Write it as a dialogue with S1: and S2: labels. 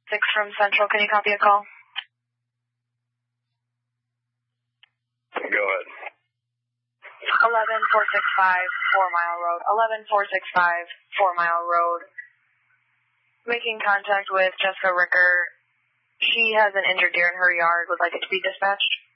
S1: from Central. Can you copy a call?
S2: Go ahead.
S1: 11465 4 Mile Road. 11465 4 Mile Road. Making contact with Jessica Ricker. She has an injured deer in her yard. Would like it to be dispatched.